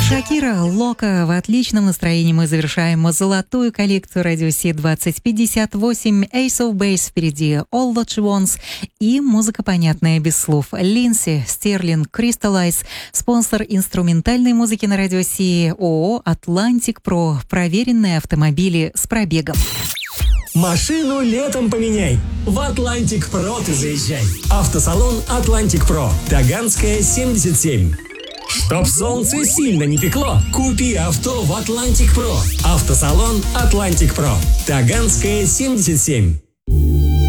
Шакира, Лока. В отличном настроении мы завершаем золотую коллекцию Радио Си 2058. Ace of Base впереди, All That She Wants и музыка понятная без слов. Линдси, Стерлинг, Crystallize. Спонсор инструментальной музыки на Радио Си ООО «Атлантик Про». Проверенные автомобили с пробегом. Машину летом поменяй. В Атлантик Про ты заезжай. Автосалон Атлантик Про. Таганская, 77. Чтоб солнце сильно не пекло, купи авто в Атлантик Про. Автосалон Атлантик Про. Таганская, 77.